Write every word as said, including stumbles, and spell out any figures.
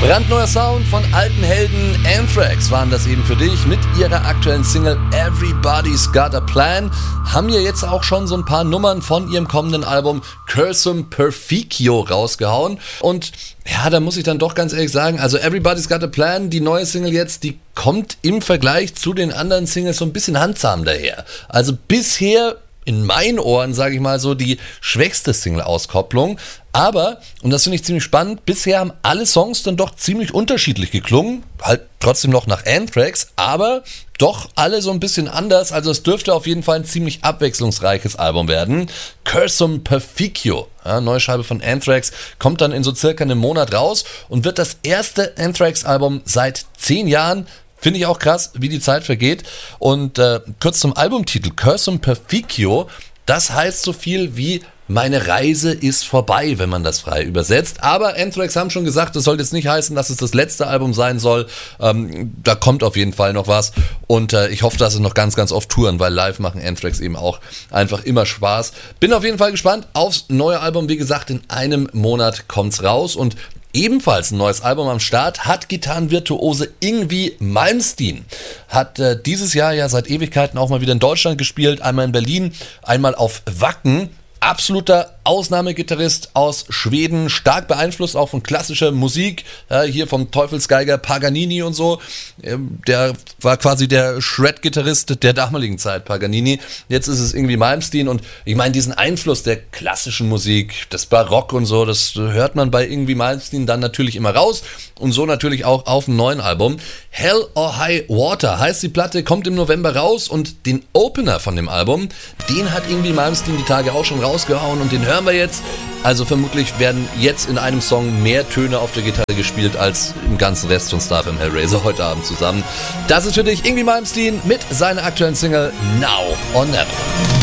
Brandneuer Sound von alten Helden. Anthrax waren das eben für dich mit ihrer aktuellen Single Everybody's Got a Plan. Haben ja jetzt auch schon so ein paar Nummern von ihrem kommenden Album Cursum Perficio rausgehauen. Und ja, da muss ich dann doch ganz ehrlich sagen, also Everybody's Got a Plan, die neue Single jetzt, die kommt im Vergleich zu den anderen Singles so ein bisschen handsam daher. Also bisher in meinen Ohren, sage ich mal so, die schwächste Single-Auskopplung. Aber, und das finde ich ziemlich spannend, bisher haben alle Songs dann doch ziemlich unterschiedlich geklungen. Halt trotzdem noch nach Anthrax, aber doch alle so ein bisschen anders. Also es dürfte auf jeden Fall ein ziemlich abwechslungsreiches Album werden. Cursum Perficio, ja, neue Scheibe von Anthrax, kommt dann in so circa einem Monat raus und wird das erste Anthrax-Album seit zehn Jahren. Finde ich auch krass, wie die Zeit vergeht. Und äh, kurz zum Albumtitel. Cursum Perficio, das heißt so viel wie meine Reise ist vorbei, wenn man das frei übersetzt. Aber Anthrax haben schon gesagt, das soll jetzt nicht heißen, dass es das letzte Album sein soll. Ähm, da kommt auf jeden Fall noch was. Und äh, ich hoffe, dass sie noch ganz, ganz oft touren, weil live machen Anthrax eben auch einfach immer Spaß. Bin auf jeden Fall gespannt aufs neue Album. Wie gesagt, in einem Monat kommt's raus. Und ebenfalls ein neues Album am Start hat Gitarrenvirtuose Yngwie Malmsteen. Hat äh, dieses Jahr ja seit Ewigkeiten auch mal wieder in Deutschland gespielt, einmal in Berlin, einmal auf Wacken. Absoluter Ausnahmegitarrist aus Schweden, stark beeinflusst auch von klassischer Musik, ja, hier vom Teufelsgeiger Paganini und so. Der war quasi der Shred-Gitarrist der damaligen Zeit, Paganini. Jetzt ist es irgendwie Malmsteen und ich meine, diesen Einfluss der klassischen Musik, des Barock und so, das hört man bei irgendwie Malmsteen dann natürlich immer raus und so natürlich auch auf dem neuen Album. Hell or High Water heißt die Platte, kommt im November raus und den Opener von dem Album, den hat irgendwie Malmsteen die Tage auch schon rausgehauen und den hören wir jetzt. Also vermutlich werden jetzt in einem Song mehr Töne auf der Gitarre gespielt als im ganzen Rest von Star F M Hellraiser heute Abend zusammen. Das ist für dich Yngwie Malmsteen mit seiner aktuellen Single Now or Never.